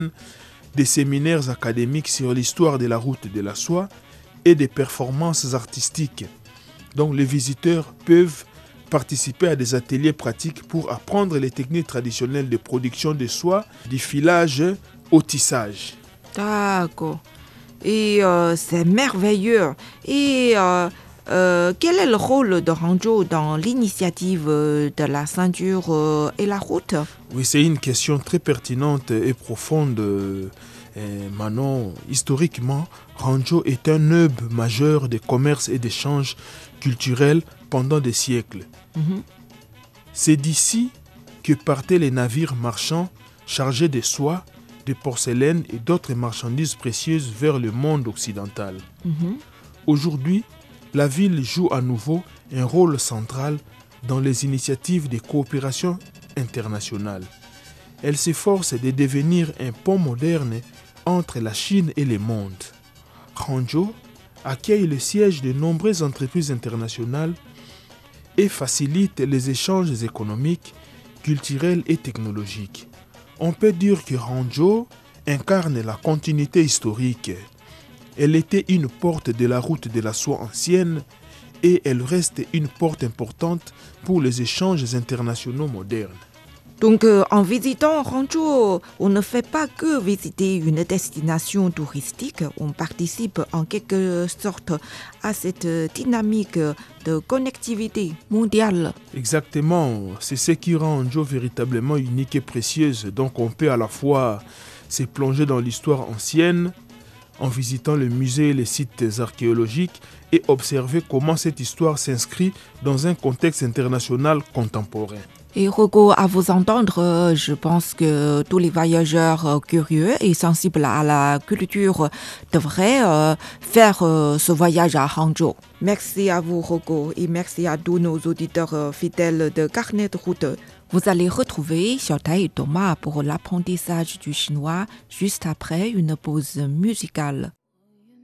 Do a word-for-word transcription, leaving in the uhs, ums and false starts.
des séminaires académiques sur l'histoire de la route de la soie et des performances artistiques. Donc les visiteurs peuvent participer à des ateliers pratiques pour apprendre les techniques traditionnelles de production de soie, du filage au tissage. D'accord. Et euh, c'est merveilleux. Et euh, euh, quel est le rôle de Hangzhou dans l'initiative de la ceinture euh, et la route? Oui, c'est une question très pertinente et profonde. Et Manon, historiquement, Hangzhou est un hub majeur de commerce et d'échanges culturels pendant des siècles. Mhm. C'est d'ici que partaient les navires marchands chargés de soie, de porcelaine et d'autres marchandises précieuses vers le monde occidental. Mhm. Aujourd'hui, la ville joue à nouveau un rôle central dans les initiatives de coopération internationale. Elle s'efforce de devenir un pont moderne entre la Chine et le monde. Hangzhou accueille le siège de nombreuses entreprises internationales et facilite les échanges économiques, culturels et technologiques. On peut dire que Hangzhou incarne la continuité historique. Elle était une porte de la route de la soie ancienne et elle reste une porte importante pour les échanges internationaux modernes. Donc, euh, en visitant Hangzhou, on ne fait pas que visiter une destination touristique, on participe en quelque sorte à cette dynamique de connectivité mondiale. Exactement, c'est ce qui rend Hangzhou véritablement unique et précieuse. Donc on peut à la fois se plonger dans l'histoire ancienne en visitant les musées et les sites archéologiques et observer comment cette histoire s'inscrit dans un contexte international contemporain. Et Hugo, à vous entendre, je pense que tous les voyageurs curieux et sensibles à la culture devraient euh, faire euh, ce voyage à Hangzhou. Merci à vous, Hugo, et merci à tous nos auditeurs fidèles de Carnet de route. Vous allez retrouver Xiaotai et Thomas pour l'apprentissage du chinois juste après une pause musicale.